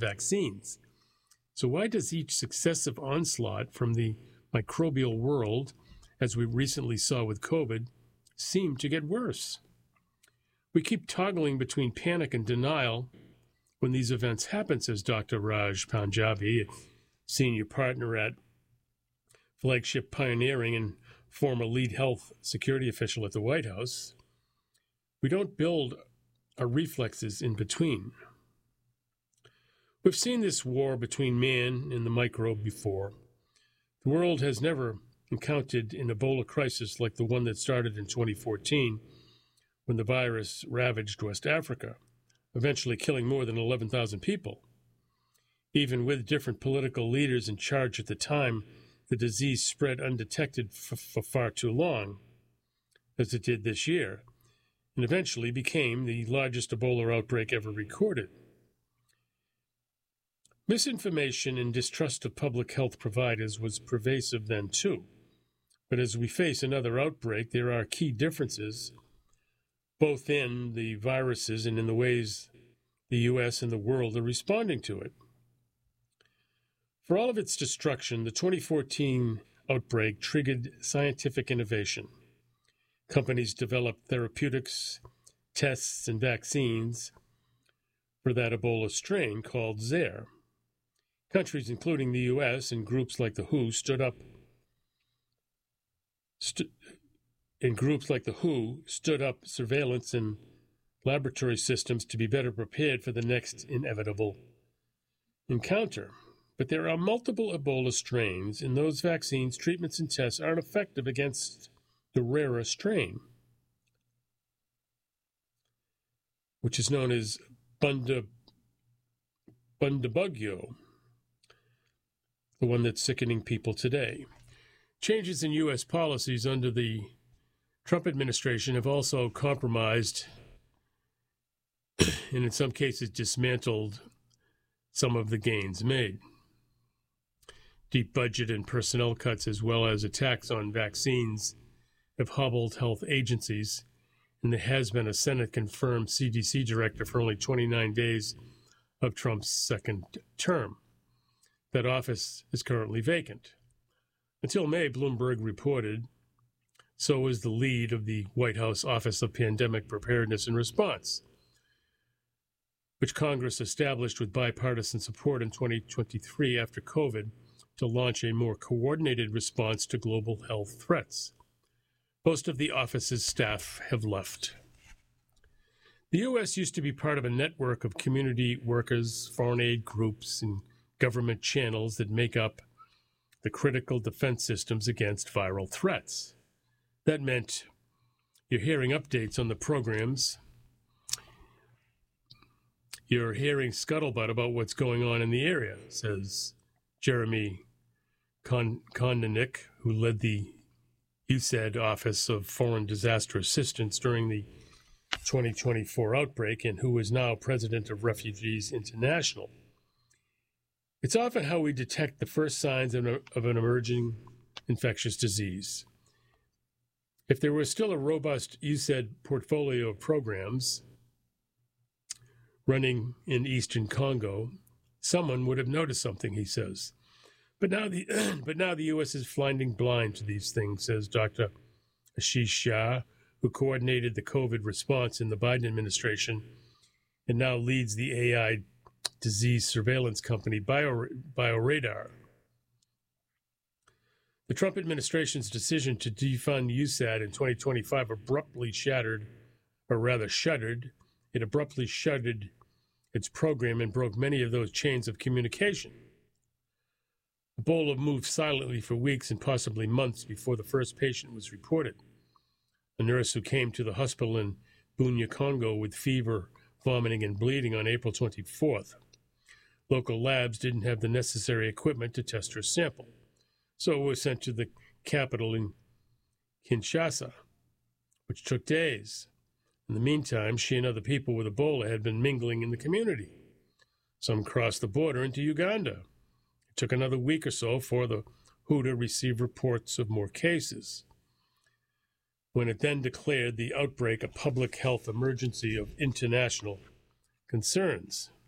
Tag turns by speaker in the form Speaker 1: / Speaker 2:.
Speaker 1: vaccines. So why does each successive onslaught from the microbial world, as we recently saw with COVID, seem to get worse? We keep toggling between panic and denial when these events happen, says Dr. Raj Panjabi, a senior partner at Flagship Pioneering and former lead health security official at the White House. We don't build our reflexes in between. We've seen this war between man and the microbe before. The world has never encountered an Ebola crisis like the one that started in 2014 when the virus ravaged West Africa, eventually killing more than 11,000 people. Even with different political leaders in charge at the time, the disease spread undetected for far too long, as it did this year, and eventually became the largest Ebola outbreak ever recorded. Misinformation and distrust of public health providers was pervasive then too. But as we face another outbreak, there are key differences, both in the viruses and in the ways the U.S. and the world are responding to it. For all of its destruction, the 2014 outbreak triggered scientific innovation. Companies developed therapeutics, tests, and vaccines for that Ebola strain called Zaire. Countries, including the U.S. and groups like the WHO, stood up surveillance and laboratory systems to be better prepared for the next inevitable encounter. But there are multiple Ebola strains, and those vaccines, treatments, and tests aren't effective against the rarer strain, which is known as Bundibugyo, the one that's sickening people today. Changes in U.S. policies under the Trump administration have also compromised and in some cases dismantled some of the gains made. Deep budget and personnel cuts, as well as attacks on vaccines, have hobbled health agencies, and there has been a Senate-confirmed CDC director for only 29 days of Trump's second term. That office is currently vacant. Until May, Bloomberg reported, so was the lead of the White House Office of Pandemic Preparedness and Response, which Congress established with bipartisan support in 2023 after COVID to launch a more coordinated response to global health threats. Most of the office's staff have left. The U.S. used to be part of a network of community workers, foreign aid groups, and government channels that make up the critical defense systems against viral threats. That meant you're hearing updates on the programs. You're hearing scuttlebutt about what's going on in the area, says Jeremy Kondanik, who led the USAID Office of Foreign Disaster Assistance during the 2024 outbreak and who is now president of Refugees International. It's often how we detect the first signs of an emerging infectious disease. If there was still a robust USAID portfolio of programs running in eastern Congo, someone would have noticed something, he says. But now the U.S. is flying blind to these things, says Dr. Ashish Shah, who coordinated the COVID response in the Biden administration and now leads the AI disease surveillance company BioRadar. The Trump administration's decision to defund USAID in 2025 shuttered. It abruptly shuttered its program and broke many of those chains of communication. Ebola moved silently for weeks and possibly months before the first patient was reported. A nurse who came to the hospital in Bunia, Congo with fever, vomiting, and bleeding on April 24th. Local labs didn't have the necessary equipment to test her sample, so it was sent to the capital in Kinshasa, which took days. In the meantime, she and other people with Ebola had been mingling in the community. Some crossed the border into Uganda. It took another week or so for the WHO to receive reports of more cases, when it then declared the outbreak a public health emergency of international concerns.